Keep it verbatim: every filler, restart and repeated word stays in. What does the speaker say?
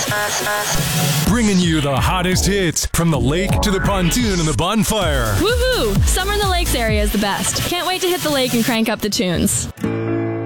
Bringing you the hottest hits from the lake to the pontoon and the bonfire. Woohoo! Summer in the lakes area is the best. Can't wait to hit the lake and crank up the tunes.